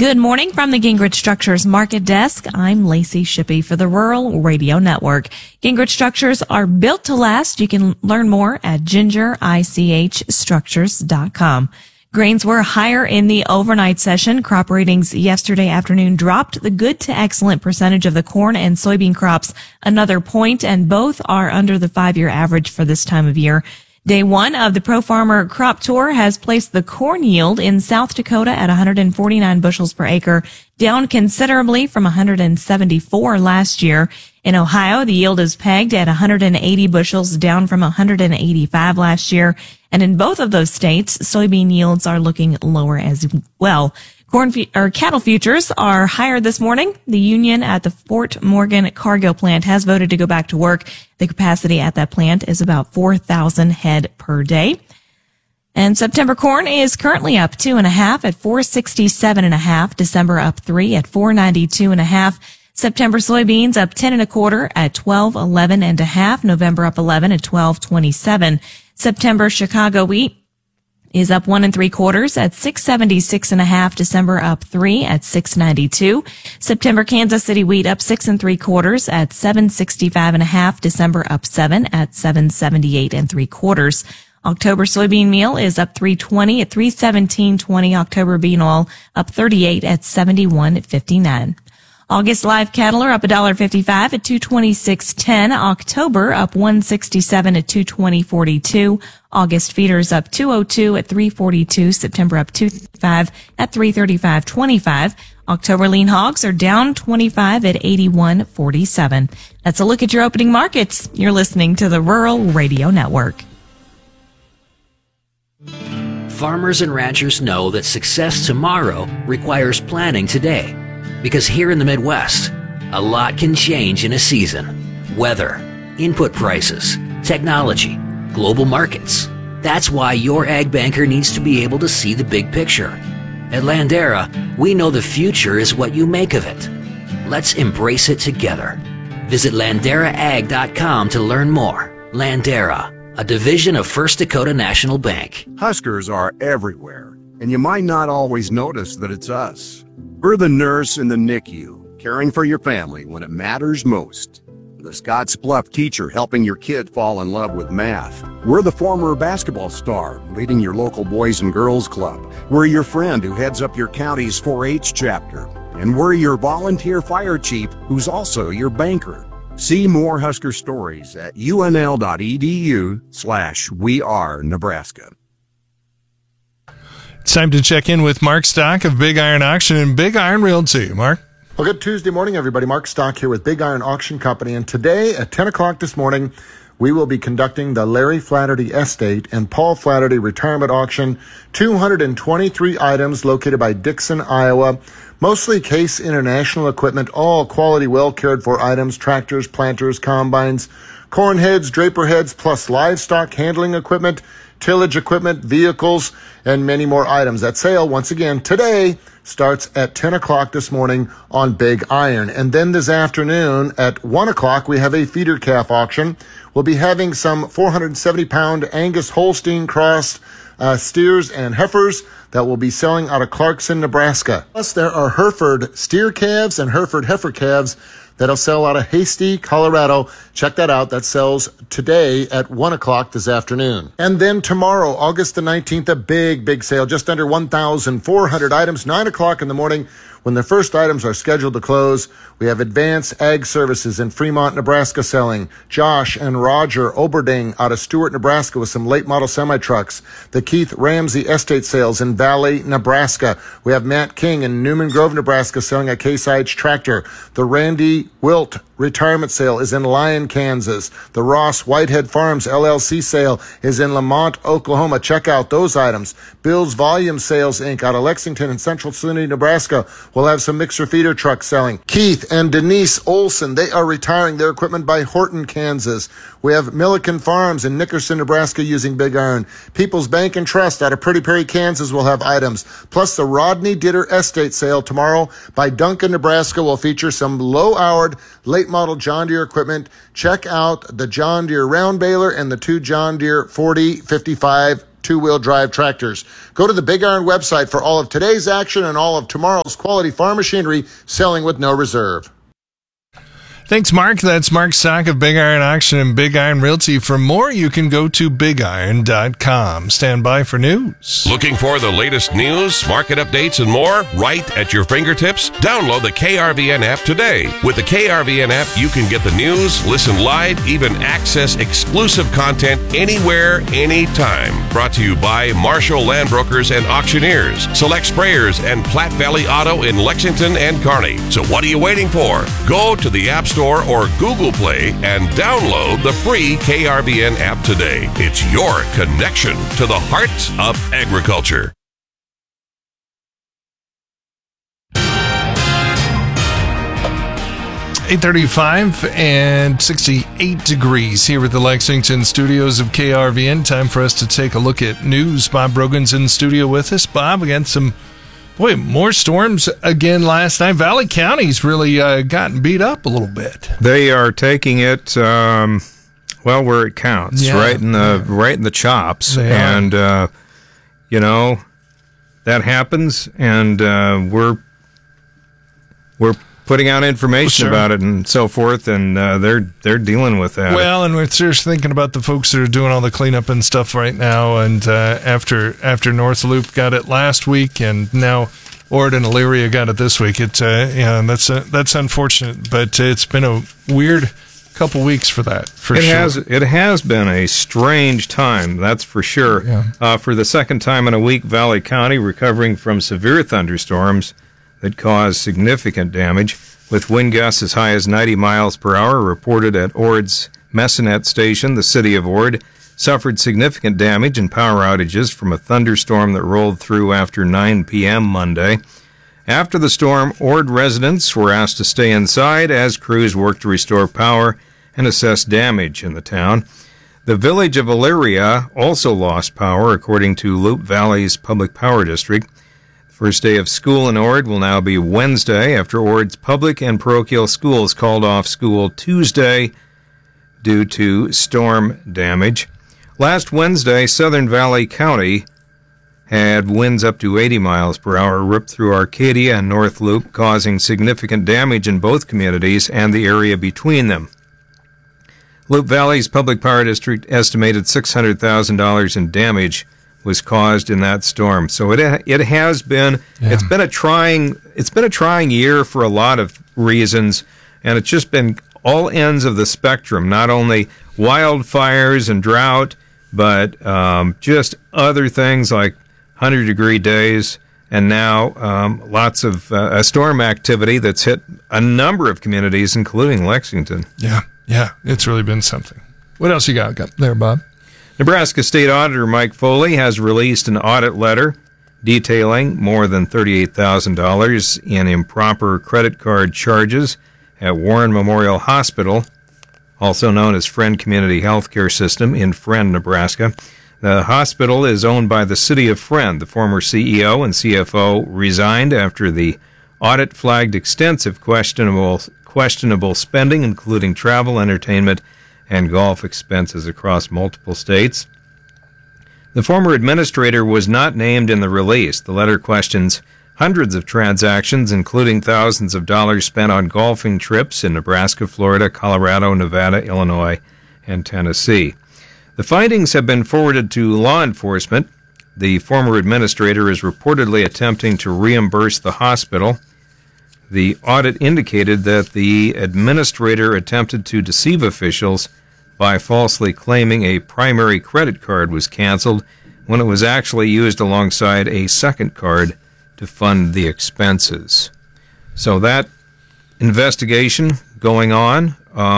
Good morning from the Gingrich Structures Market Desk. I'm Lacey Shippey for the Rural Radio Network. Gingrich Structures are built to last. You can learn more at gingerichstructures.com. Grains were higher in the overnight session. Crop ratings yesterday afternoon dropped the good to excellent percentage of the corn and soybean crops another point, and both are under the 5-year average for this time of year. Day one of the Pro Farmer Crop Tour has placed the corn yield in South Dakota at 149 bushels per acre, down considerably from 174 last year. In Ohio, the yield is pegged at 180 bushels, down from 185 last year. And in both of those states, soybean yields are looking lower as well. Cattle futures are higher this morning. The union at the Fort Morgan Cargill plant has voted to go back to work. The capacity at that plant is about 4,000 head per day. And September corn is currently up 2.5 at 467.5. December up 3 at 492.5. September soybeans up 10.25 at 1211.5. November up 11 at 1227. September Chicago wheat is up 1 3/4 at 676.5. December up 3 at 692. September Kansas City wheat up 6 3/4 at 765.5. December up 7 at 778 3/4. October soybean meal is up 320 at 317.20. October bean oil up 38 at 71.59. August live cattle are up $1.55 at 226.10. October up 167 at 220.42. August feeders up 202 at 342. September up 235 at 335.25. October lean hogs are down 25 at 81.47. That's a look at your opening markets. You're listening to the Rural Radio Network. Farmers and ranchers know that success tomorrow requires planning today. Because here in the Midwest, a lot can change in a season. Weather, input prices, technology, global markets. That's why your ag banker needs to be able to see the big picture. At Landera, we know the future is what you make of it. Let's embrace it together. Visit LanderaAg.com to learn more. Landera, a division of First Dakota National Bank. Huskers are everywhere, and you might not always notice that it's us. We're the nurse in the NICU, caring for your family when it matters most. The Scottsbluff teacher helping your kid fall in love with math. We're the former basketball star leading your local Boys and Girls Club. We're your friend who heads up your county's 4-H chapter. And we're your volunteer fire chief who's also your banker. See more Husker stories at unl.edu/wearenebraska. It's time to check in with Mark Stock of Big Iron Auction and Big Iron Realty. Mark? Well, good Tuesday morning, everybody. Mark Stock here with Big Iron Auction Company. And today at 10 o'clock this morning, we will be conducting the Larry Flaherty Estate and Paul Flaherty Retirement Auction. 223 items located by Dixon, Iowa. Mostly Case International equipment, all quality, well-cared-for items, tractors, planters, combines, corn heads, draper heads, plus livestock handling equipment, tillage equipment, vehicles, and many more items. That sale, once again, today starts at 10 o'clock this morning on Big Iron. And then this afternoon at 1 o'clock, we have a feeder calf auction. We'll be having some 470-pound Angus Holstein crossed steers and heifers that will be selling out of Clarkson, Nebraska. Plus, there are Hereford steer calves and Hereford heifer calves that'll sell out of Hasty, Colorado. Check that out. That sells today at 1 o'clock this afternoon. And then tomorrow, August the 19th, a big sale, just under 1,400 items, 9 o'clock in the morning. When the first items are scheduled to close, we have Advanced Ag Services in Fremont, Nebraska selling. Josh and Roger Oberding out of Stewart, Nebraska with some late model semi-trucks. The Keith Ramsey Estate sales in Valley, Nebraska. We have Matt King in Newman Grove, Nebraska selling a Case IH tractor. The Randy Wilt retirement sale is in Lyon, Kansas. The Ross Whitehead Farms LLC sale is in Lamont, Oklahoma. Check out those items. Bill's Volume Sales Inc. out of Lexington and Central Salinity, Nebraska will have some mixer feeder trucks selling. Keith and Denise Olson, they are retiring their equipment by Horton, Kansas. We have Milliken Farms in Nickerson, Nebraska using Big Iron. People's Bank and Trust out of Pretty Prairie, Kansas will have items. Plus the Rodney Ditter Estate sale tomorrow by Duncan, Nebraska will feature some low-hourred, late-model John Deere equipment. Check out the John Deere round baler and the two John Deere 4055 two-wheel drive tractors. Go to the Big Iron website for all of today's action and all of tomorrow's quality farm machinery selling with no reserve. Thanks, Mark. That's Mark Stock of Big Iron Auction and Big Iron Realty. For more, you can go to bigiron.com. Stand by for news. Looking for the latest news, market updates, and more right at your fingertips? Download the KRVN app today. With the KRVN app, you can get the news, listen live, even access exclusive content anywhere, anytime. Brought to you by Marshall Land Brokers and Auctioneers, Select Sprayers, and Platte Valley Auto in Lexington and Kearney. So what are you waiting for? Go to the App Store or Google Play and download the free KRVN app today. It's your connection to the heart of agriculture. 8:35 and 68 degrees here at the Lexington studios of KRVN. Time for us to take a look at news. Bob Brogan's in the studio with us. Bob, we got more storms again last night. Valley County's really gotten beat up a little bit. They are taking it where it counts, right in the chops, and that happens, and we're putting out information about it and so forth, and they're dealing with that. Well, and we're just thinking about the folks that are doing all the cleanup and stuff right now, and after North Loop got it last week, and now Ord and Elyria got it this week. It's that's unfortunate, but it's been a weird couple weeks for that. It has been a strange time, that's for sure. Yeah. For the second time in a week, Valley County recovering from severe thunderstorms that caused significant damage, with wind gusts as high as 90 miles per hour reported at Ord's Messinet station. The city of Ord suffered significant damage and power outages from a thunderstorm that rolled through after 9 p.m. Monday. After the storm, Ord residents were asked to stay inside as crews worked to restore power and assess damage in the town. The village of Elyria also lost power, according to Loup Valley's Public Power District. First day of school in Ord will now be Wednesday after Ord's public and parochial schools called off school Tuesday due to storm damage. Last Wednesday, Southern Valley County had winds up to 80 miles per hour rip through Arcadia and North Loop, causing significant damage in both communities and the area between them. Loup Valley's Public Power District estimated $600,000 in damage was caused in that storm. So it has been it's been a trying year for a lot of reasons, and it's just been all ends of the spectrum, not only wildfires and drought, but just other things like 100-degree days, and now lots of storm activity that's hit a number of communities, including Lexington. Yeah, it's really been something. What else you got there, Bob? Nebraska State Auditor Mike Foley has released an audit letter detailing more than $38,000 in improper credit card charges at Warren Memorial Hospital, also known as Friend Community Healthcare System in Friend, Nebraska. The hospital is owned by the city of Friend. The former CEO and CFO resigned after the audit flagged extensive questionable spending, including travel, entertainment, and golf expenses across multiple states. The former administrator was not named in the release. The letter questions hundreds of transactions, including thousands of dollars spent on golfing trips in Nebraska, Florida, Colorado, Nevada, Illinois, and Tennessee. The findings have been forwarded to law enforcement. The former administrator is reportedly attempting to reimburse the hospital. The audit indicated that the administrator attempted to deceive officials by falsely claiming a primary credit card was canceled when it was actually used alongside a second card to fund the expenses. So that investigation going on,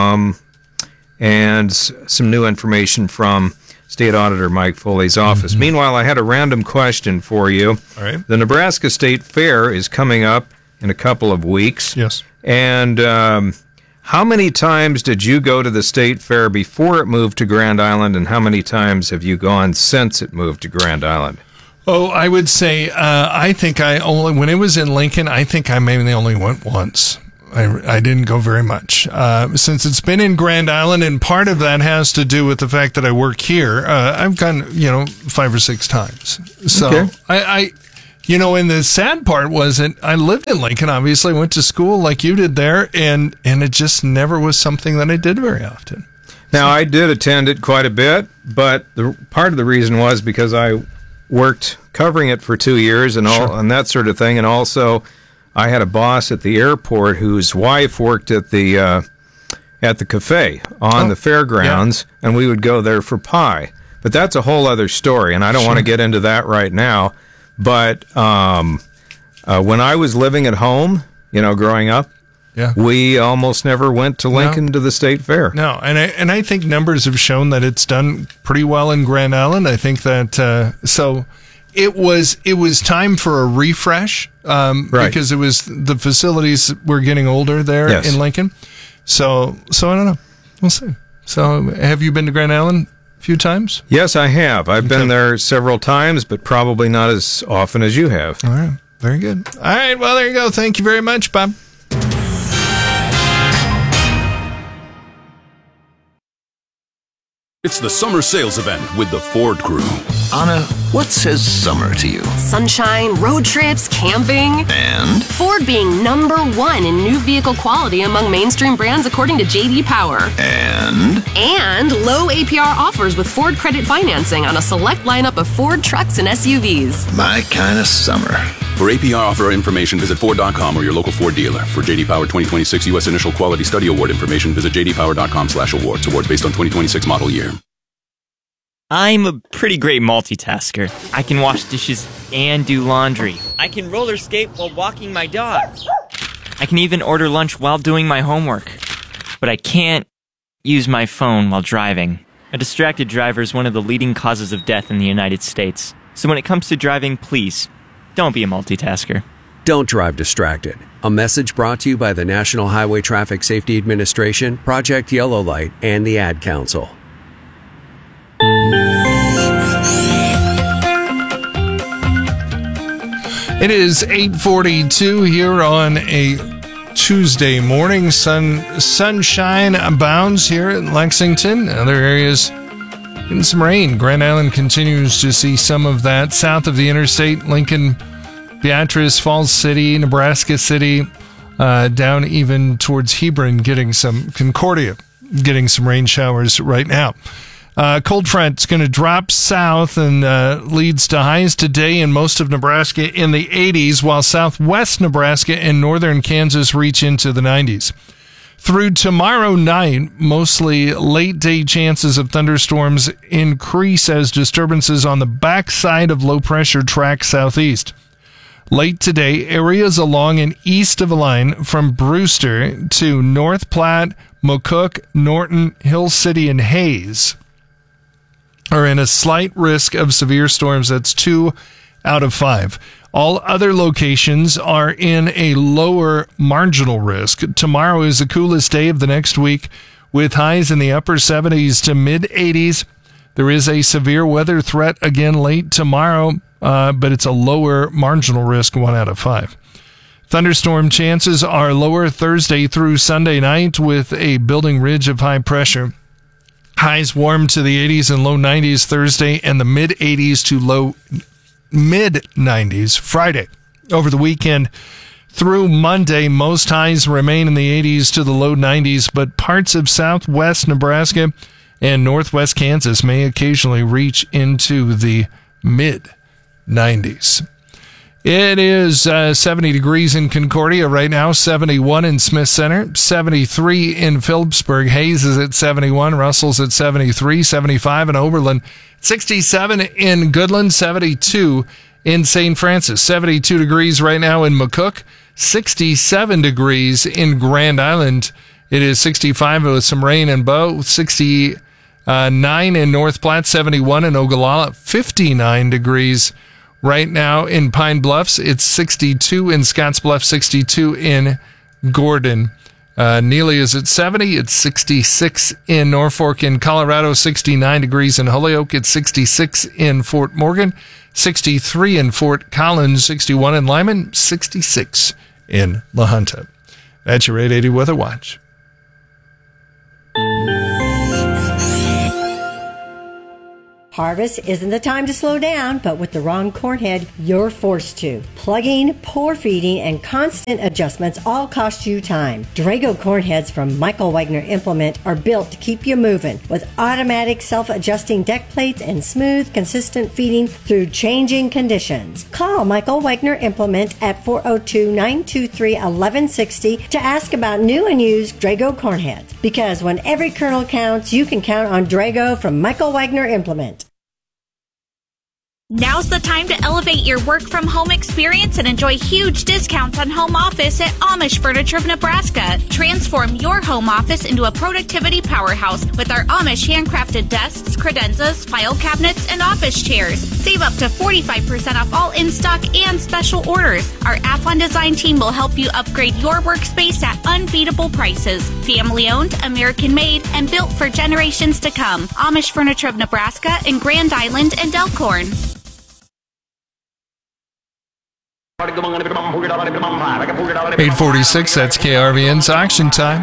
and some new information from State Auditor Mike Foley's office. Mm-hmm. Meanwhile, I had a random question for you. All right. The Nebraska State Fair is coming up in a couple of weeks. Yes. And how many times did you go to the State Fair before it moved to Grand Island, and how many times have you gone since it moved to Grand Island? Oh, I would say, I think when it was in Lincoln, I think I maybe only went once. I didn't go very much. Since it's been in Grand Island, and part of that has to do with the fact that I work here, I've gone, 5 or 6 times. So Okay. And the sad part was that I lived in Lincoln, obviously, went to school like you did there, and it just never was something that I did very often. Now, I did attend it quite a bit, but part of the reason was because I worked covering it for 2 years and and that sort of thing, and also I had a boss at the airport whose wife worked at the cafe on the fairgrounds, and we would go there for pie. But that's a whole other story, and I don't want to get into that right now. But when I was living at home, growing up, we almost never went to Lincoln to the State Fair. No, and I think numbers have shown that it's done pretty well in Grand Island. I think that so it was time for a refresh because it was the facilities were getting older there in Lincoln. So I don't know. We'll see. So have you been to Grand Island a few times? Yes, I have. I've been there several times, but probably not as often as you have. All right. Very good. All right. Well, there you go. Thank you very much, Bob. It's the summer sales event with the Ford Crew. Anna, what says summer to you? Sunshine, road trips, camping. And? Ford being #1 in new vehicle quality among mainstream brands according to J.D. Power. And low APR offers with Ford Credit Financing on a select lineup of Ford trucks and SUVs. My kind of summer. For APR offer information, visit Ford.com or your local Ford dealer. For J.D. Power 2026 U.S. Initial Quality Study Award information, visit jdpower.com/awards. Awards based on 2026 model year. I'm a pretty great multitasker. I can wash dishes and do laundry. I can roller skate while walking my dog. I can even order lunch while doing my homework. But I can't use my phone while driving. A distracted driver is one of the leading causes of death in the United States. So when it comes to driving, please, don't be a multitasker. Don't drive distracted. A message brought to you by the National Highway Traffic Safety Administration, Project Yellow Light, and the Ad Council. It is 8:42 here on a Tuesday morning. Sunshine abounds here in Lexington. Other areas getting some rain. Grand Island continues to see some of that. South of the interstate, Lincoln, Beatrice, Falls City, Nebraska City, down even towards Hebron, getting some Concordia, getting some rain showers right now. Cold front's going to drop south and leads to highs today in most of Nebraska in the 80s, while southwest Nebraska and northern Kansas reach into the 90s. Through tomorrow night, mostly late-day chances of thunderstorms increase as disturbances on the backside of low-pressure track southeast. Late today, areas along and east of a line from Brewster to North Platte, McCook, Norton, Hill City, and Hayes are in a slight risk of severe storms. That's 2 out of 5. All other locations are in a lower marginal risk. Tomorrow is the coolest day of the next week with highs in the upper 70s to mid 80s. There is a severe weather threat again late tomorrow, but it's a lower marginal risk, 1 out of 5. Thunderstorm chances are lower Thursday through Sunday night with a building ridge of high pressure. Highs warm to the 80s and low 90s Thursday and the mid 80s to low mid 90s Friday. Over the weekend through Monday, most highs remain in the 80s to the low 90s, but parts of southwest Nebraska and northwest Kansas may occasionally reach into the mid 90s. It is 70 degrees in Concordia right now, 71 in Smith Center, 73 in Phillipsburg. Hayes is at 71, Russell's at 73, 75 in Oberlin, 67 in Goodland, 72 in St. Francis, 72 degrees right now in McCook, 67 degrees in Grand Island. It is 65 with some rain in Bow, 69 in North Platte, 71 in Ogallala, 59 degrees right now in Pine Bluffs. It's 62 in Scottsbluff, 62 in Gordon. Neely is at 70. It's 66 in Norfolk. In Colorado, 69 degrees in Holyoke. It's 66 in Fort Morgan, 63 in Fort Collins, 61 in Lyman, 66 in La Junta. That's your 880 Weather Watch. Harvest isn't the time to slow down, but with the wrong corn head, you're forced to. Plugging, poor feeding, and constant adjustments all cost you time. Drago corn heads from Michael Wagner Implement are built to keep you moving with automatic self-adjusting deck plates and smooth, consistent feeding through changing conditions. Call Michael Wagner Implement at 402-923-1160 to ask about new and used Drago corn heads. Because when every kernel counts, you can count on Drago from Michael Wagner Implement. Now's the time to elevate your work-from-home experience and enjoy huge discounts on home office at Amish Furniture of Nebraska. Transform your home office into a productivity powerhouse with our Amish handcrafted desks, credenzas, file cabinets, and office chairs. Save up to 45% off all in-stock and special orders. Our Athlon Design team will help you upgrade your workspace at unbeatable prices. Family-owned, American-made, and built for generations to come. Amish Furniture of Nebraska in Grand Island and Elkhorn. 846, that's KRVN's auction time.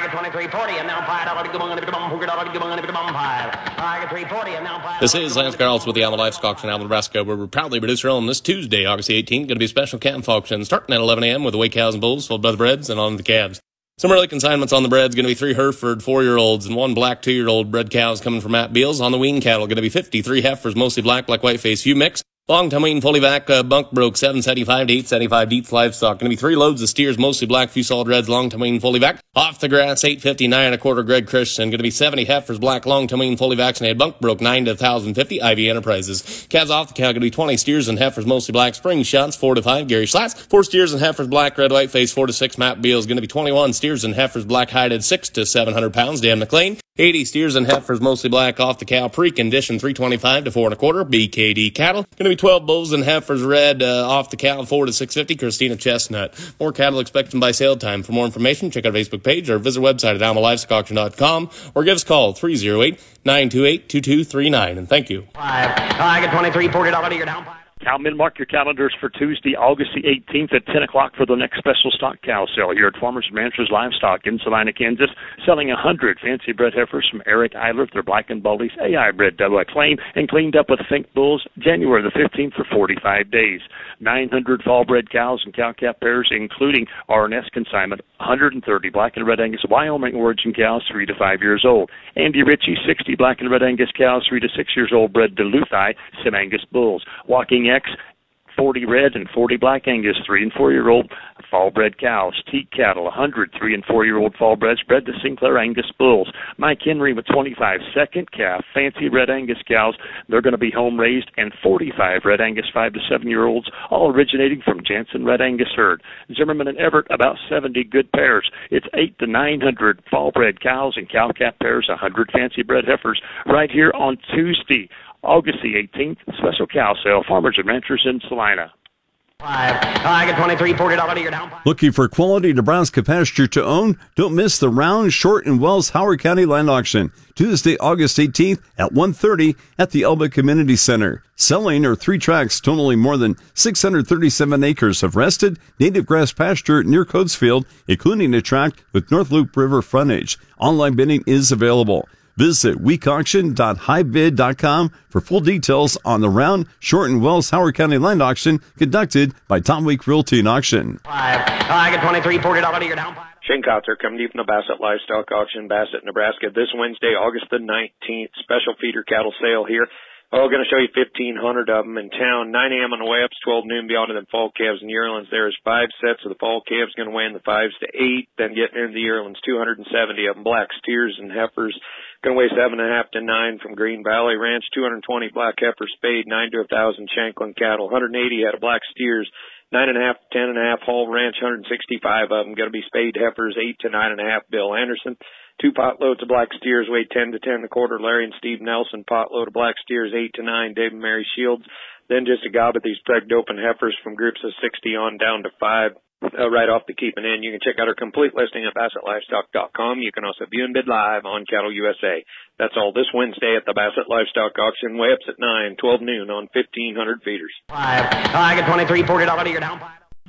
This is Lance Carls with the Alma Livestock Auction, Alma, Nebraska, where we're proudly producer on this Tuesday, August the 18th. Going to be a special calf auction starting at 11 a.m. with the weigh cows and bulls, followed by the breds, and on to the calves. Some early consignments on the breds, going to be 3 Hereford 4-year-olds and 1 black 2-year-old bred cows coming from Matt Beals. On the wean cattle, going to be 53 heifers, mostly black white face, few mix. Long-time wean, fully back, bunk broke, 775 to 875 deets livestock. Going to be 3 loads of steers, mostly black, few solid reds, long-time wean, fully back. Off the grass, 859 1/4 Greg Christian. Going to be 70 heifers, black, long-time wean, fully vaccinated, bunk broke, 9 to 1,050 Ivy Enterprises. Calves off the cow, going to be 20 steers and heifers, mostly black, spring shots, 4 to 5 Gary Schlats. 4 steers and heifers, black, red, white face, 4 to 6 Matt Beals. Going to be 21 steers and heifers, black hided, 6 to 700 pounds, Dan McLean. 80 steers and heifers, mostly black, off the cow, pre-condition, 325 to 4 1/4 BKD cattle. Going to be 12 bulls and heifers, red, off the cow, 4 to 650 Christina Chestnut. More cattle expected by sale time. For more information, check out our Facebook page or visit our website at almalivestockauction.com or give us a call 308-928-2239. And thank you. I get 23, $40 to your down. Cowmen, mark your calendars for Tuesday, August the 18th at 10 o'clock for the next special stock cow sale here at Farmers and Ranchers Livestock in Salina, Kansas, selling 100 fancy bred heifers from Eric Eilert, their black and baldies, AI bred double acclaim, and cleaned up with Fink bulls January the 15th for 45 days. 900 fall bred cows and cow calf pairs, including RNS consignment, 130 black and red Angus Wyoming origin cows, 3 to 5 years old. Andy Ritchie, 60 black and red Angus cows, 3 to 6 years old, bred Duluthi, Sim Angus bulls. Walking X, 40 red and 40 black Angus 3 and 4-year-old fall bred cows. Teat cattle, 100 3 and 4-year-old fall breds bred to Sinclair Angus bulls. Mike Henry with 25 second calf fancy red Angus cows. They're going to be home raised, and 45 red Angus 5 to 7-year-olds, all originating from Jansen red Angus herd. Zimmerman and Everett, about 70 good pairs. It's 8 to 900 fall bred cows and cow calf pairs, 100 fancy bred heifers right here on Tuesday, August the 18th, special cow sale, Farmers and Ranchers in Salina. I get 23, $40 to your down. Looking for quality Nebraska pasture to own? Don't miss the Round, Short, and Wells Howard County Land Auction, Tuesday, August 18th at 1:30 at the Elba Community Center. Selling are 3 tracts totaling more than 637 acres of rested native grass pasture near Coatesville, including a tract with North Loop River frontage. Online bidding is available. Visit weekauction.highbid.com for full details on the Round, Short, and Wells Howard County Land Auction conducted by Tom Week Realty and Auction. I get 23, $40 to your down. Shane Kotzer coming to you from the Bassett Livestock Auction, Bassett, Nebraska. This Wednesday, August the 19th, special feeder cattle sale here. We're going to show you 1,500 of them in town. 9 a.m. on the way up, 12 noon beyond them fall calves and yearlings. There's 5 sets of the fall calves going to weigh in the 5s to 8. Then getting into the yearlings, 270 of them. Black steers and heifers going to weigh 7.5 to 9 from Green Valley Ranch. 220 black heifers spayed, 9 to 1,000 Shanklin cattle. 180 head of black steers. 9.5 to 10.5 Hall Ranch, 165 of them going to be spayed heifers, 8 to 9.5 Bill Anderson. 2 potloads of black steers weigh 10 to 10 1/4 Larry and Steve Nelson. Potload of black steers 8 to 9 Dave and Mary Shields. Then just a gob of these pregged open heifers from groups of 60 on down to 5 right off the keeping in. You can check out our complete listing at BassettLivestock.com. You can also view and bid live on Cattle USA. That's all this Wednesday at the Bassett Livestock Auction. Way-ups at 9, 12 noon on 1,500 feeders. I get 23, $40 to your down.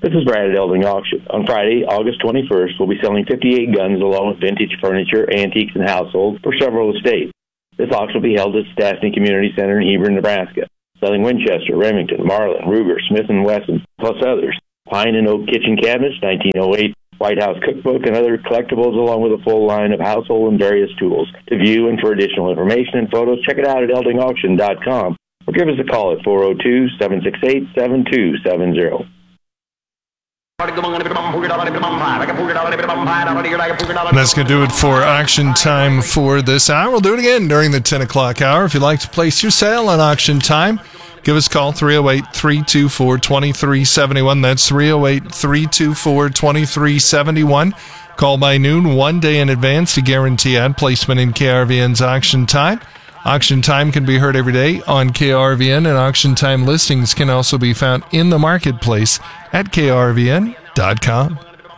This is Brad at Elding Auction. On Friday, August 21st, we'll be selling 58 guns along with vintage furniture, antiques, and households for several estates. This auction will be held at Stastny Community Center in Hebron, Nebraska, selling Winchester, Remington, Marlin, Ruger, Smith & Wesson, plus others. Pine and oak kitchen cabinets, 1908, White House cookbook, and other collectibles, along with a full line of household and various tools. To view and for additional information and photos, check it out at eldingauction.com or give us a call at 402-768-7270. That's going to do it for auction time for this hour. We'll do it again during the 10 o'clock hour. If you'd like to place your sale on auction time, give us a call, 308-324-2371. That's 308-324-2371. Call by noon, 1 day in advance to guarantee ad placement in KRVN's auction time. Auction time can be heard every day on KRVN, and auction time listings can also be found in the marketplace at krvn.com.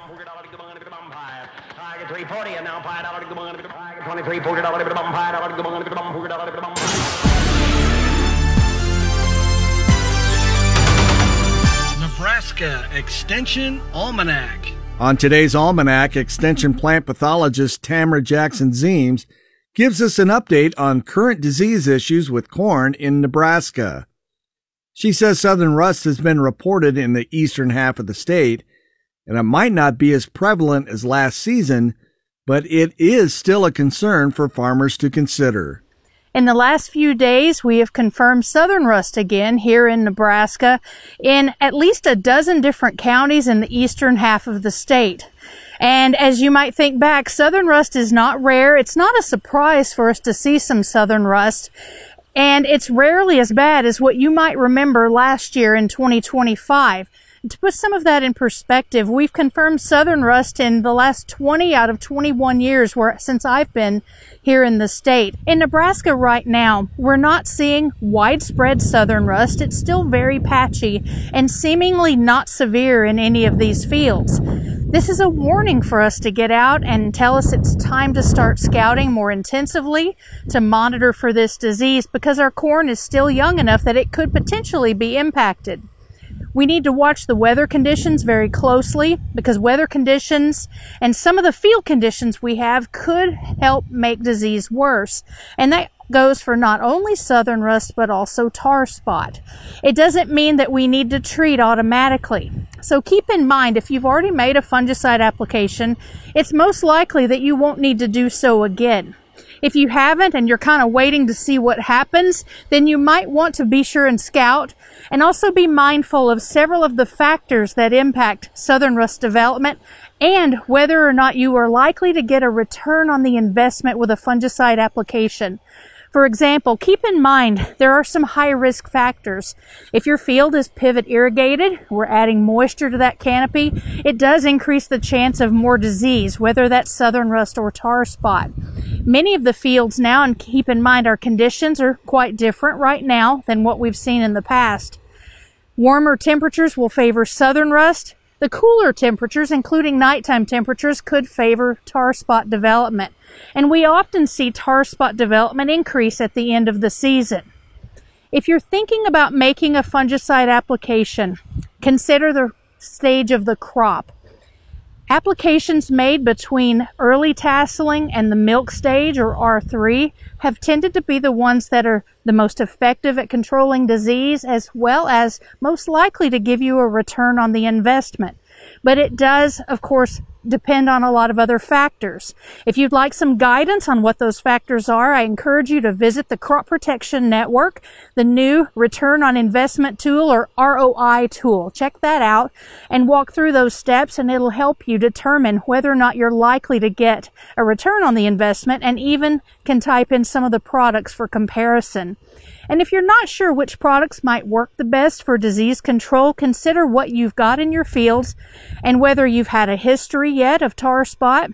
Nebraska Extension Almanac. On today's Almanac, Extension plant pathologist Tamara Jackson-Zeems gives us an update on current disease issues with corn in Nebraska. She says southern rust has been reported in the eastern half of the state, and it might not be as prevalent as last season, but it is still a concern for farmers to consider. In the last few days, we have confirmed southern rust again here in Nebraska in at least a dozen different counties in the eastern half of the state. And as you might think back, southern rust is not rare. It's not a surprise for us to see some southern rust. And it's rarely as bad as what you might remember last year in 2025. To put some of that in perspective, we've confirmed southern rust in the last 20 out of 21 years since I've been here in the state. In Nebraska right now, we're not seeing widespread southern rust. It's still very patchy and seemingly not severe in any of these fields. This is a warning for us to get out and tell us it's time to start scouting more intensively to monitor for this disease, because our corn is still young enough that it could potentially be impacted. We need to watch the weather conditions very closely, because weather conditions and some of the field conditions we have could help make disease worse. And that goes for not only southern rust, but also tar spot. It doesn't mean that we need to treat automatically. So keep in mind, if you've already made a fungicide application, it's most likely that you won't need to do so again. If you haven't and you're kind of waiting to see what happens, then you might want to be sure and scout, and also be mindful of several of the factors that impact southern rust development and whether or not you are likely to get a return on the investment with a fungicide application. For example, keep in mind there are some high-risk factors. If your field is pivot irrigated, we're adding moisture to that canopy, it does increase the chance of more disease, whether that's southern rust or tar spot. Many of the fields now, and keep in mind our conditions are quite different right now than what we've seen in the past. Warmer temperatures will favor southern rust. The cooler temperatures, including nighttime temperatures, could favor tar spot development. And we often see tar spot development increase at the end of the season. If you're thinking about making a fungicide application, consider the stage of the crop. Applications made between early tasseling and the milk stage, or R3, have tended to be the ones that are the most effective at controlling disease, as well as most likely to give you a return on the investment. But it does, of course, depend on a lot of other factors. If you'd like some guidance on what those factors are, I encourage you to visit the Crop Protection Network, the new Return on Investment tool, or ROI tool. Check that out and walk through those steps, and it'll help you determine whether or not you're likely to get a return on the investment, and even can type in some of the products for comparison. And if you're not sure which products might work the best for disease control, consider what you've got in your fields and whether you've had a history yet of tar spot.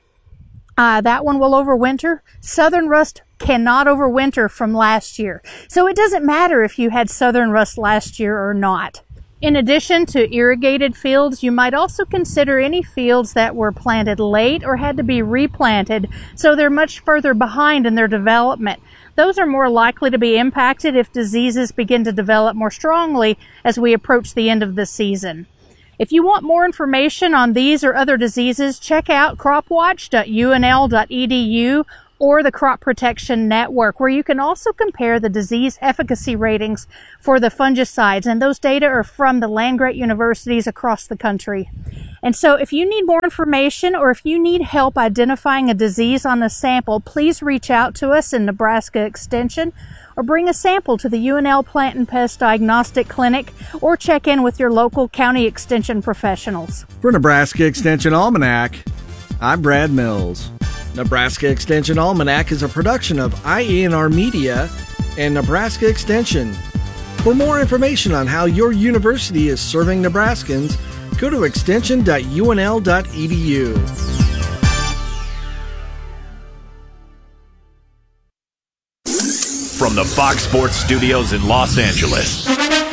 That one will overwinter. Southern rust cannot overwinter from last year. So it doesn't matter if you had southern rust last year or not. In addition to irrigated fields, you might also consider any fields that were planted late or had to be replanted, so they're much further behind in their development. Those are more likely to be impacted if diseases begin to develop more strongly as we approach the end of the season. If you want more information on these or other diseases, check out cropwatch.unl.edu or the Crop Protection Network, where you can also compare the disease efficacy ratings for the fungicides. And those data are from the land-grant universities across the country. And so if you need more information or if you need help identifying a disease on a sample, please reach out to us in Nebraska Extension or bring a sample to the UNL Plant and Pest Diagnostic Clinic or check in with your local county extension professionals. For Nebraska Extension Almanac, I'm Brad Mills. Nebraska Extension Almanac is a production of IENR Media and Nebraska Extension. For more information on how your university is serving Nebraskans, go to extension.unl.edu. From the Fox Sports Studios in Los Angeles,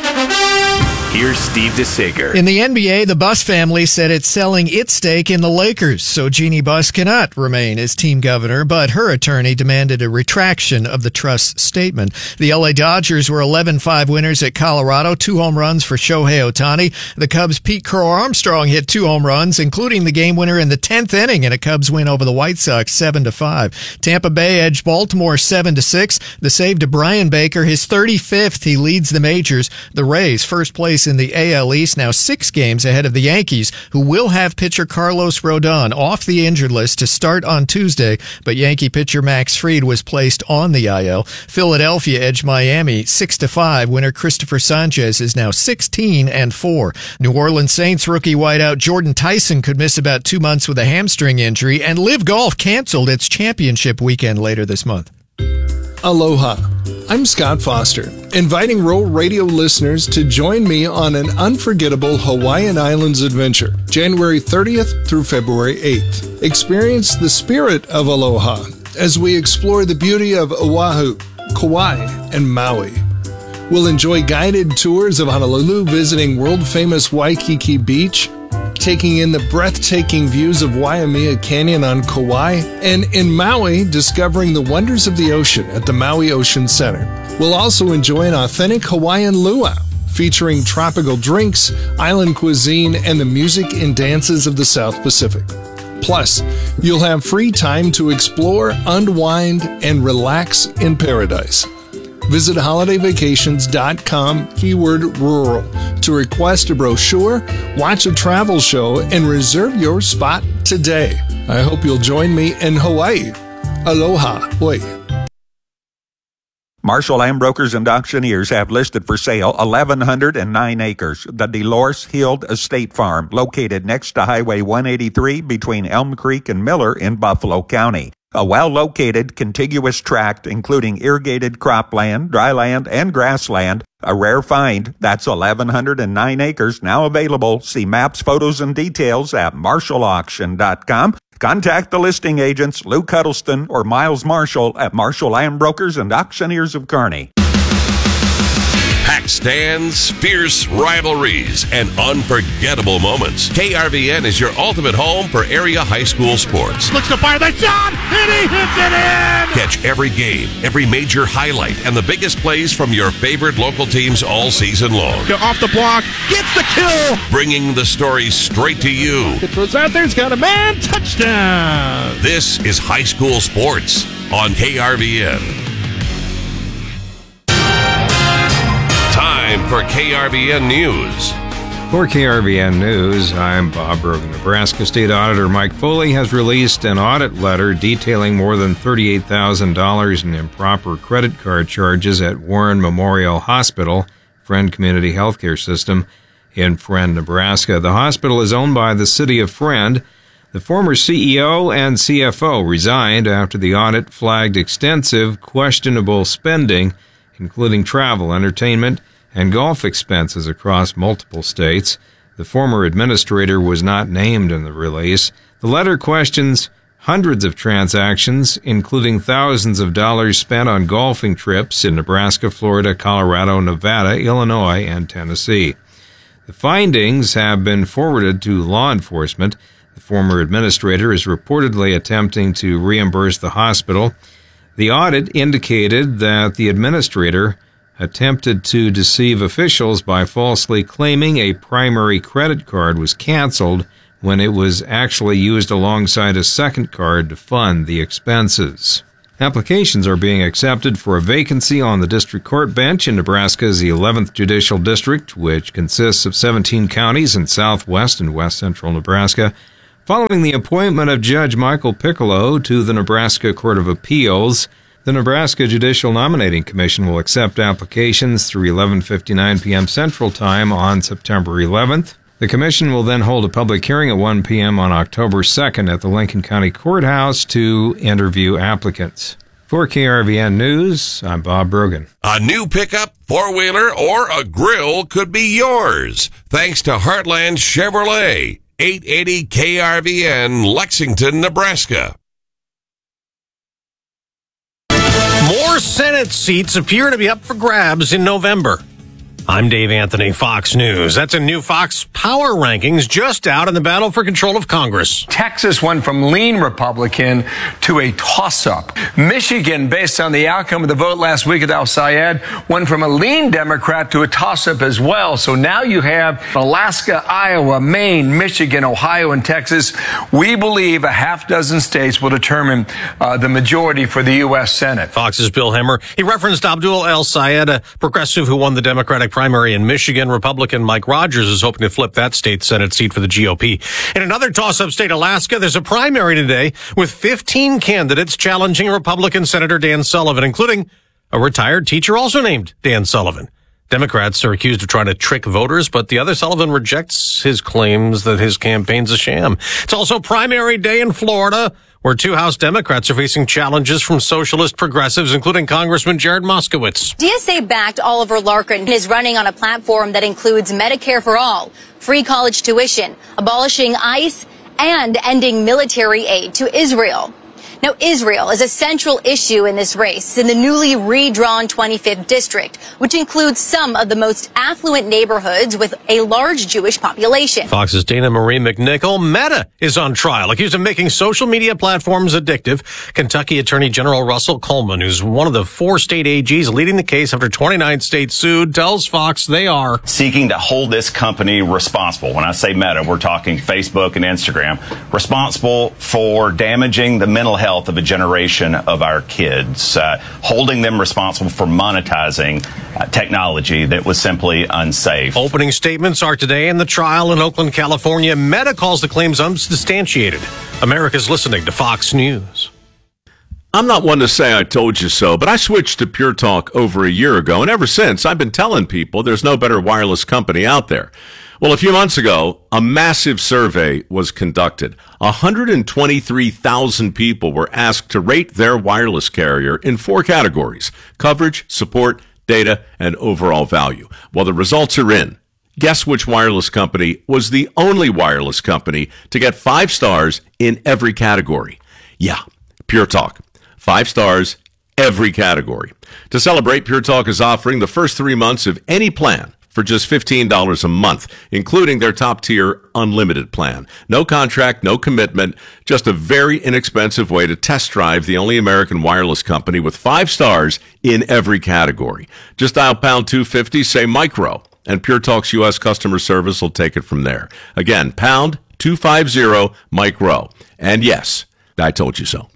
here's Steve DeSager. In the NBA, the Buss family said it's selling its stake in the Lakers, so Jeannie Buss cannot remain as team governor, but her attorney demanded a retraction of the trust's statement. The LA Dodgers were 11-5 winners at Colorado, 2 home runs for Shohei Ohtani. The Cubs' Pete Crow Armstrong hit 2 home runs, including the game winner in the 10th inning in a Cubs win over the White Sox 7-5. Tampa Bay edged Baltimore 7-6. The save to Brian Baker, his 35th. He leads the majors. The Rays, first place in the AL East, now 6 games ahead of the Yankees, who will have pitcher Carlos Rodon off the injured list to start on Tuesday, but Yankee pitcher Max Fried was placed on the IL. Philadelphia edged Miami 6-5. Winner Christopher Sanchez is now 16-4. New Orleans Saints rookie wideout Jordan Tyson could miss about 2 months with a hamstring injury, and Live Golf canceled its championship weekend later this month. Aloha. I'm Scott Foster, inviting Roll Radio listeners to join me on an unforgettable Hawaiian Islands adventure, January 30th through February 8th. Experience the spirit of aloha as we explore the beauty of Oahu, Kauai, and Maui. We'll enjoy guided tours of Honolulu, visiting world-famous Waikiki Beach, taking in the breathtaking views of Waimea Canyon on Kauai, and in Maui, discovering the wonders of the ocean at the Maui Ocean Center. We'll also enjoy an authentic Hawaiian luau, featuring tropical drinks, island cuisine, and the music and dances of the South Pacific. Plus, you'll have free time to explore, unwind, and relax in paradise. Visit holidayvacations.com, keyword rural, to request a brochure, watch a travel show, and reserve your spot today. I hope you'll join me in Hawaii. Aloha. Oi. Marshall Land Brokers and Auctioneers have listed for sale 1,109 acres, the Dolores Hill Estate Farm, located next to Highway 183 between Elm Creek and Miller in Buffalo County. A well-located, contiguous tract including irrigated cropland, dryland, and grassland. A rare find. That's 1,109 acres now available. See maps, photos, and details at marshallauction.com. Contact the listing agents, Lou Cuddleston or Miles Marshall at Marshall Land Brokers and Auctioneers of Kearney. Packed stands, fierce rivalries, and unforgettable moments. KRVN is your ultimate home for area high school sports. Looks to fire that shot, and he hits it in! Catch every game, every major highlight, and the biggest plays from your favorite local teams all season long. Off the block, gets the kill! Bringing the story straight to you. It throws out there, he's got a man, touchdown! This is high school sports on KRVN. Time for KRVN News. For KRVN News, I'm Bob Brogan. Nebraska State Auditor Mike Foley has released an audit letter detailing more than $38,000 in improper credit card charges at Warren Memorial Hospital, Friend Community Healthcare System in Friend, Nebraska. The hospital is owned by the city of Friend. The former CEO and CFO resigned after the audit flagged extensive, questionable spending, including travel, entertainment, and golf expenses across multiple states. The former administrator was not named in the release. The letter questions hundreds of transactions, including thousands of dollars spent on golfing trips in Nebraska, Florida, Colorado, Nevada, Illinois, and Tennessee. The findings have been forwarded to law enforcement. The former administrator is reportedly attempting to reimburse the hospital. The audit indicated that the administrator attempted to deceive officials by falsely claiming a primary credit card was canceled when it was actually used alongside a second card to fund the expenses. Applications are being accepted for a vacancy on the district court bench in Nebraska's 11th Judicial District, which consists of 17 counties in southwest and west central Nebraska, following the appointment of Judge Michael Piccolo to the Nebraska Court of Appeals. The Nebraska Judicial Nominating Commission will accept applications through 11:59 p.m. Central Time on September 11th. The commission will then hold a public hearing at 1 p.m. on October 2nd at the Lincoln County Courthouse to interview applicants. For KRVN News, I'm Bob Brogan. A new pickup, four-wheeler, or a grill could be yours, thanks to Heartland Chevrolet, 880 KRVN, Lexington, Nebraska. More Senate seats appear to be up for grabs in November. I'm Dave Anthony, Fox News. That's a new Fox Power Rankings just out in the battle for control of Congress. Texas went from lean Republican to a toss-up. Michigan, based on the outcome of the vote last week at Al-Sayed, went from a lean Democrat to a toss-up as well. So now you have Alaska, Iowa, Maine, Michigan, Ohio, and Texas. We believe a half dozen states will determine the majority for the U.S. Senate. Fox's Bill Hemmer. He referenced Abdul El-Sayed, a progressive who won the Democratic primary in Michigan. Republican Mike Rogers is hoping to flip that state Senate seat for the GOP. In another toss-up state, Alaska, there's a primary today with 15 candidates challenging Republican Senator Dan Sullivan, including a retired teacher also named Dan Sullivan. Democrats are accused of trying to trick voters, but the other Sullivan rejects his claims that his campaign's a sham. It's also primary day in Florida, where two House Democrats are facing challenges from socialist progressives, including Congressman Jared Moskowitz. DSA-backed Oliver Larkin is running on a platform that includes Medicare for all, free college tuition, abolishing ICE, and ending military aid to Israel. Now, Israel is a central issue in this race in the newly redrawn 25th district, which includes some of the most affluent neighborhoods with a large Jewish population. Fox's Dana Marie McNichol. Meta is on trial, accused of making social media platforms addictive. Kentucky Attorney General Russell Coleman, who's one of the 4 state AGs leading the case after 29 states sued, tells Fox they are seeking to hold this company responsible. When I say Meta, we're talking Facebook and Instagram, responsible for damaging the mental health of a generation of our kids, holding them responsible for monetizing technology that was simply unsafe. Opening statements are today in the trial in Oakland, California. Meta calls the claims unsubstantiated. America's listening to Fox News. I'm not one to say I told you so, but I switched to Pure Talk over a year ago, and ever since I've been telling people there's no better wireless company out there. Well, a few months ago, a massive survey was conducted. 123,000 people were asked to rate their wireless carrier in 4 categories: coverage, support, data, and overall value. Well, the results are in. Guess which wireless company was the only wireless company to get 5 stars in every category? Yeah, Pure Talk. 5 stars, every category. To celebrate, Pure Talk is offering the first 3 months of any plan for just $15 a month, including their top-tier unlimited plan. No contract, no commitment, just a very inexpensive way to test drive the only American wireless company with 5 stars in every category. Just dial pound 250, say micro, and Pure Talk's U.S. customer service will take it from there. Again, pound 250 micro. And yes, I told you so.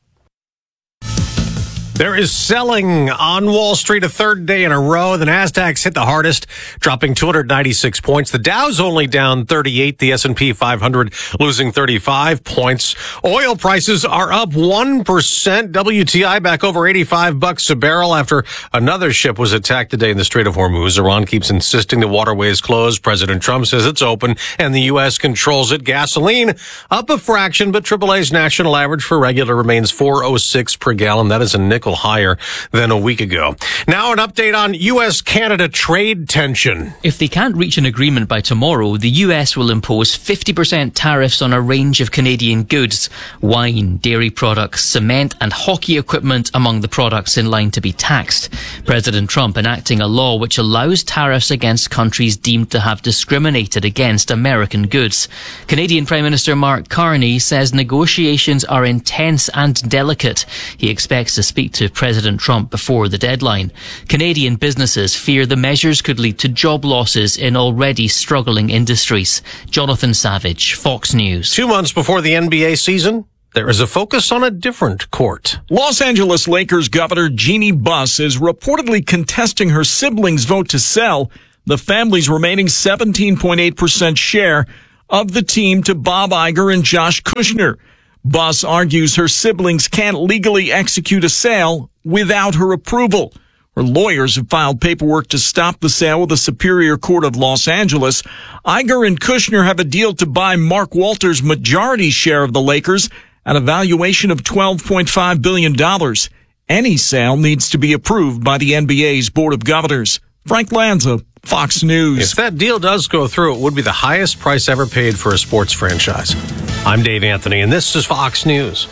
There is selling on Wall Street a third day in a row. The Nasdaq's hit the hardest, dropping 296 points. The Dow's only down 38. The S&P 500 losing 35 points. Oil prices are up 1%. WTI back over $85 a barrel after another ship was attacked today in the Strait of Hormuz. Iran keeps insisting the waterway is closed. President Trump says it's open and the U.S. controls it. Gasoline up a fraction, but AAA's national average for regular remains $4.06 per gallon. That is a nickel higher than a week ago. Now an update on U.S.-Canada trade tension. If they can't reach an agreement by tomorrow, the U.S. will impose 50% tariffs on a range of Canadian goods. Wine, dairy products, cement and hockey equipment among the products in line to be taxed. President Trump enacting a law which allows tariffs against countries deemed to have discriminated against American goods. Canadian Prime Minister Mark Carney says negotiations are intense and delicate. He expects to speak to President Trump before the deadline. Canadian businesses fear the measures could lead to job losses in already struggling industries. Jonathan Savage, Fox News. 2 months before the NBA season, there is a focus on a different court. Los Angeles Lakers Governor Jeannie Buss is reportedly contesting her siblings' vote to sell the family's remaining 17.8% share of the team to Bob Iger and Josh Kushner. Buss argues her siblings can't legally execute a sale without her approval. Her lawyers have filed paperwork to stop the sale with the Superior Court of Los Angeles. Iger and Kushner have a deal to buy Mark Walters' majority share of the Lakers at a valuation of $12.5 billion. Any sale needs to be approved by the NBA's Board of Governors. Frank Lanza, Fox News. If that deal does go through, it would be the highest price ever paid for a sports franchise. I'm Dave Anthony, and this is Fox News.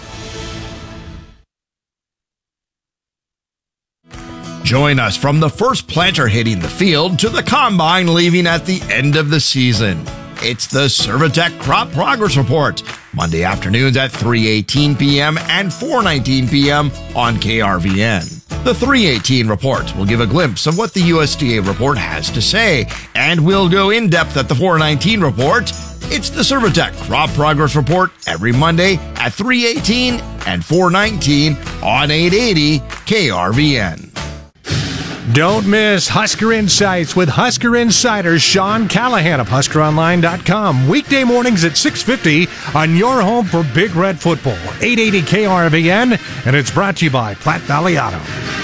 Join us from the first planter hitting the field to the combine leaving at the end of the season. It's the Servitec Crop Progress Report, Monday afternoons at 3:18 p.m. and 4:19 p.m. on KRVN. The 3:18 report will give a glimpse of what the USDA report has to say, and we'll go in depth at the 4:19 report. It's the Servitec Crop Progress Report every Monday at 3:18 and 4:19 on 880 KRVN. Don't miss Husker Insights with Husker Insider Sean Callahan of HuskerOnline.com. Weekday mornings at 6:50 on your home for Big Red Football. 880 KRVN, and it's brought to you by Platte Valley Auto.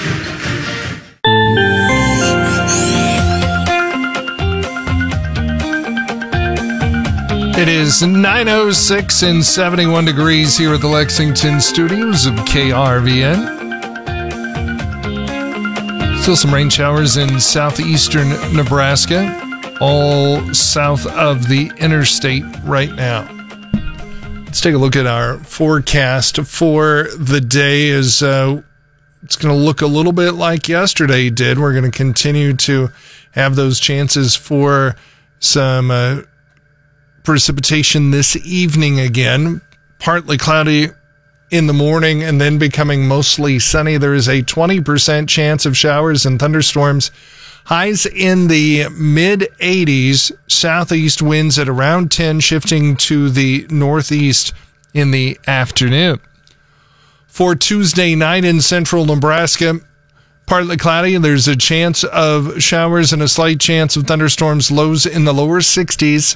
It is 9:06 and 71 degrees here at the Lexington studios of KRVN. Still some rain showers in southeastern Nebraska, all south of the interstate right now. Let's take a look at our forecast for the day. It's going to look a little bit like yesterday did. We're going to continue to have those chances for some precipitation this evening again. Partly cloudy in the morning and then becoming mostly sunny. There is a 20% chance of showers and thunderstorms. Highs in the mid-80s. Southeast winds at around 10, shifting to the northeast in the afternoon. For Tuesday night in central Nebraska, partly cloudy. There's a chance of showers and a slight chance of thunderstorms. Lows in the lower 60s.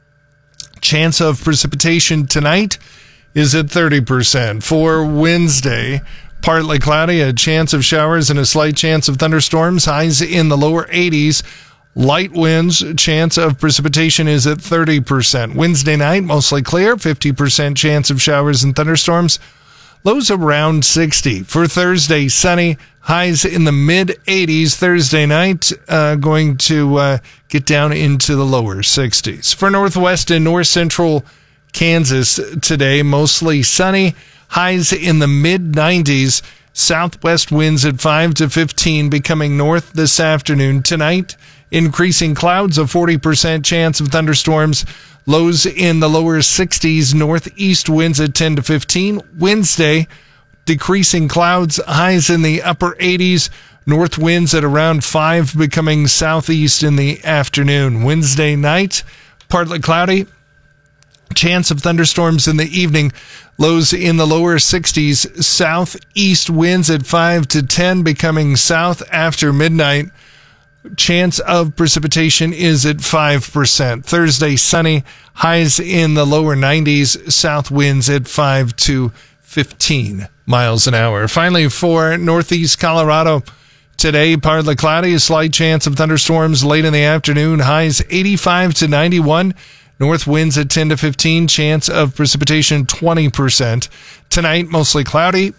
Chance of precipitation tonight is at 30%. For Wednesday, partly cloudy, a chance of showers and a slight chance of thunderstorms. Highs in the lower 80s. Light winds, chance of precipitation is at 30%. Wednesday night, mostly clear, 50% chance of showers and thunderstorms. Lows around 60. For Thursday, sunny, highs in the mid-80s. Thursday night, going to get down into the lower 60s. For northwest and north central Kansas today, mostly sunny, highs in the mid-90s. Southwest winds at 5 to 15, becoming north this afternoon. Tonight, increasing clouds, a 40% chance of thunderstorms. Lows in the lower 60s. Northeast winds at 10 to 15. Wednesday, decreasing clouds, highs in the upper 80s. North winds at around 5, becoming southeast in the afternoon. Wednesday night, partly cloudy. Chance of thunderstorms in the evening. Lows in the lower 60s. Southeast winds at 5 to 10, becoming south after midnight. Chance of precipitation is at 5%. Thursday, sunny. Highs in the lower 90s. South winds at 5 to 15 miles an hour. Finally, for northeast Colorado, today, partly cloudy. A slight chance of thunderstorms late in the afternoon. Highs 85 to 91. North winds at 10 to 15. Chance of precipitation 20%. Tonight, mostly cloudy.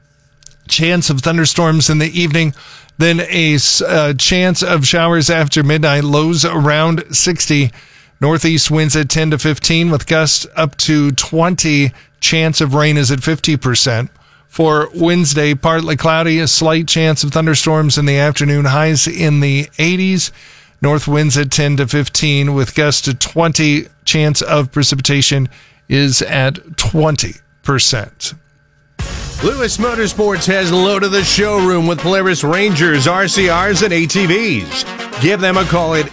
Chance of thunderstorms in the evening. Then a chance of showers after midnight. Lows around 60. Northeast winds at 10 to 15 with gusts up to 20. Chance of rain is at 50%. For Wednesday, partly cloudy. A slight chance of thunderstorms in the afternoon. Highs in the 80s. North winds at 10 to 15 with gusts to 20. Chance of precipitation is at 20%. Lewis Motorsports has loaded the showroom with Polaris Rangers, RCRs, and ATVs. Give them a call at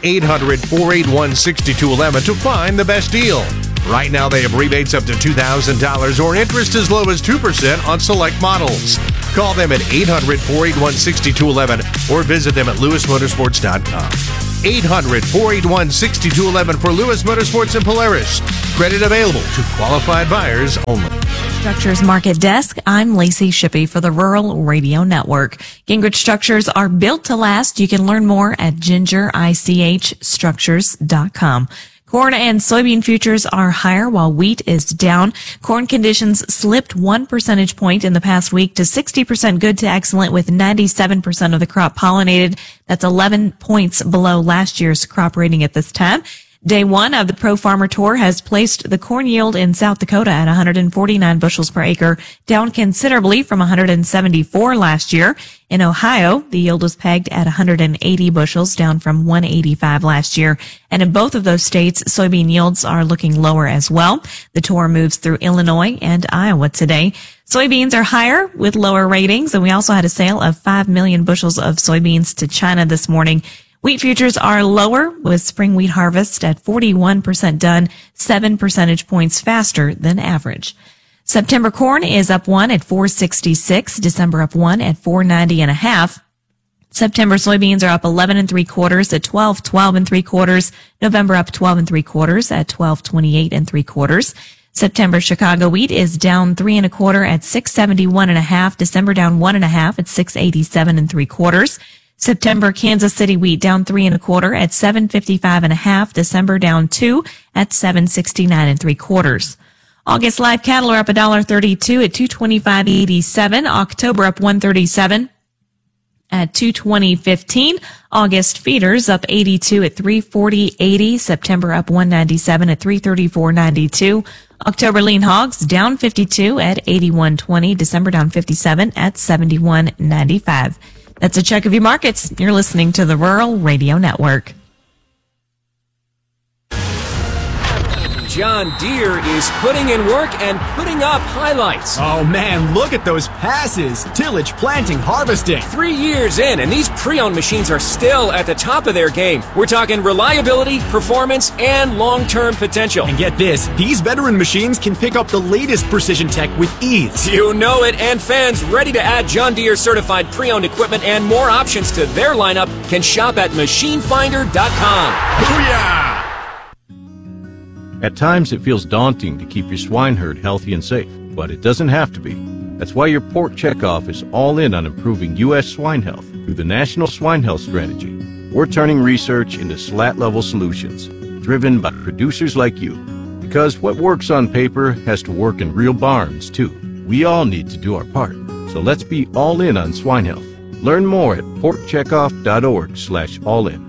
800-481-6211 to find the best deal. Right now, they have rebates up to $2,000 or interest as low as 2% on select models. Call them at 800-481-6211 or visit them at lewismotorsports.com. 800-481-6211 for Lewis Motorsports and Polaris. Credit available to qualified buyers only. Structures Market Desk. I'm Lacey Shippey for the Rural Radio Network. Gingrich Structures are built to last. You can learn more at gingerichstructures.com. Corn and soybean futures are higher while wheat is down. Corn conditions slipped 1 percentage point in the past week to 60% good to excellent, with 97% of the crop pollinated. That's 11 points below last year's crop rating at this time. Day one of the Pro Farmer Tour has placed the corn yield in South Dakota at 149 bushels per acre, down considerably from 174 last year. In Ohio, the yield was pegged at 180 bushels, down from 185 last year. And in both of those states, soybean yields are looking lower as well. The tour moves through Illinois and Iowa today. Soybeans are higher with lower ratings, and we also had a sale of 5 million bushels of soybeans to China this morning. Wheat futures are lower, with spring wheat harvest at 41% done, 7 percentage points faster than average. September corn is up 1 at 466, December up 1 at 490.5. September soybeans are up 11 3/4 at 12 3/4. November up 12 3/4 at 12.28 3/4. September Chicago wheat is down 3 1/4 at 671.5. December down 1 1/2 at 687 3/4. September Kansas City wheat down 3 1/4 at 755.5. December down 2 at 769 3/4. August live cattle are up $1.32 at 225.87. October up 137 at 220.15. August feeders up 82 at 340.80. September up 197 at 334.92. October lean hogs down 52 at 81.20. December down 57 at 71.95. That's a check of your markets. You're listening to the Rural Radio Network. John Deere is putting in work and putting up highlights. Oh man, look at those passes. Tillage, planting, harvesting. 3 years in, and these pre-owned machines are still at the top of their game. We're talking reliability, performance, and long-term potential. And get this, these veteran machines can pick up the latest precision tech with ease. You know it, and fans ready to add John Deere certified pre-owned equipment and more options to their lineup can shop at machinefinder.com. Booyah! At times, it feels daunting to keep your swine herd healthy and safe, but it doesn't have to be. That's why your Pork Checkoff is all in on improving U.S. swine health through the National Swine Health Strategy. We're turning research into SLAT-level solutions, driven by producers like you. Because what works on paper has to work in real barns, too. We all need to do our part. So let's be all in on swine health. Learn more at porkcheckoff.org/all-in.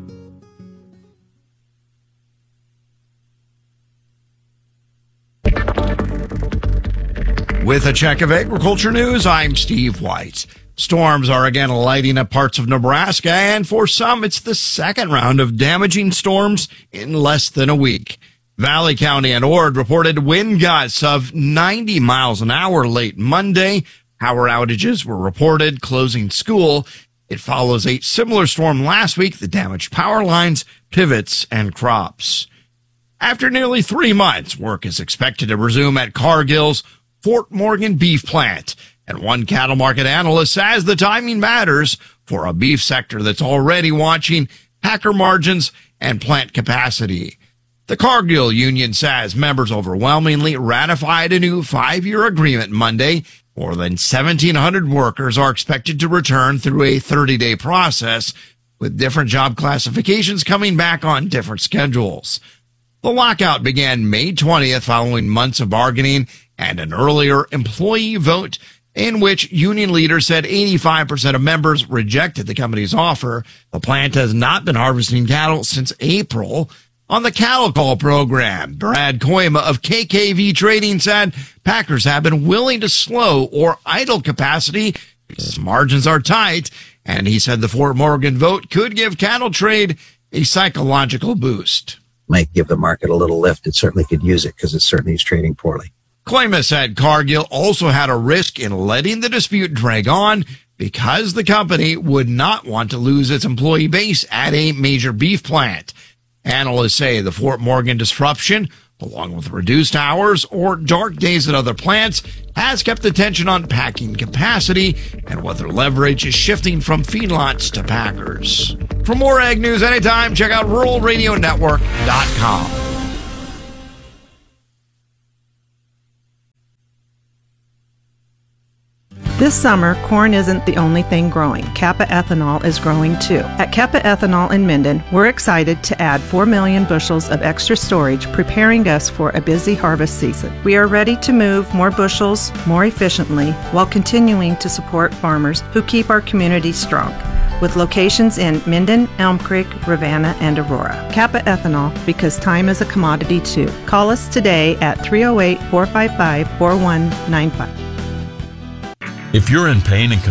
With a check of agriculture news, I'm Steve White. Storms are again lighting up parts of Nebraska, and for some, it's the second round of damaging storms in less than a week. Valley County and Ord reported wind gusts of 90 miles an hour late Monday. Power outages were reported, closing school. It follows a similar storm last week that damaged power lines, pivots, and crops. After nearly 3 months, work is expected to resume at Cargill's Fort Morgan beef plant. And one cattle market analyst says the timing matters for a beef sector that's already watching packer margins and plant capacity. The Cargill Union says members overwhelmingly ratified a new 5-year agreement Monday. More than 1,700 workers are expected to return through a 30-day process, with different job classifications coming back on different schedules. The lockout began May 20th following months of bargaining and an earlier employee vote in which union leaders said 85% of members rejected the company's offer. The plant has not been harvesting cattle since April. On the cattle call program, Brad Koima of KKV Trading said packers have been willing to slow or idle capacity because margins are tight, and he said the Fort Morgan vote could give cattle trade a psychological boost. Might give the market a little lift. It certainly could use it because it certainly is trading poorly. Claimants said Cargill also had a risk in letting the dispute drag on because the company would not want to lose its employee base at a major beef plant. Analysts say the Fort Morgan disruption, along with reduced hours or dark days at other plants, has kept attention on packing capacity and whether leverage is shifting from feedlots to packers. For more ag news anytime, check out RuralRadioNetwork.com. This summer, corn isn't the only thing growing. Kappa Ethanol is growing too. At Kappa Ethanol in Minden, we're excited to add 4 million bushels of extra storage, preparing us for a busy harvest season. We are ready to move more bushels more efficiently while continuing to support farmers who keep our community strong. With locations in Minden, Elm Creek, Ravenna, and Aurora. Kappa Ethanol, because time is a commodity too. Call us today at 308-455-4195. If you're in pain and